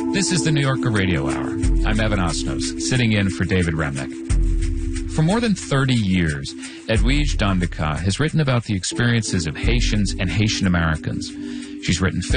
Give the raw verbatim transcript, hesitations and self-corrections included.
This is the New Yorker Radio Hour. I'm Evan Osnos, sitting in for David Remnick. For more than thirty years, Edwige Danticat has written about the experiences of Haitians and Haitian Americans. She's written